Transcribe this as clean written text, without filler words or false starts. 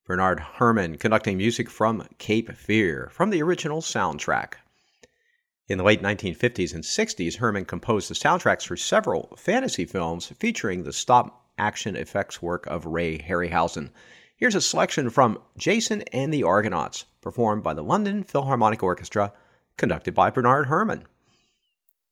Bernard Herrmann conducting music from Cape Fear from the original soundtrack. In the late 1950s and 60s, Herrmann composed the soundtracks for several fantasy films featuring the stop-action effects work of Ray Harryhausen. Here's a selection from Jason and the Argonauts, performed by the London Philharmonic Orchestra, conducted by Bernard Herrmann.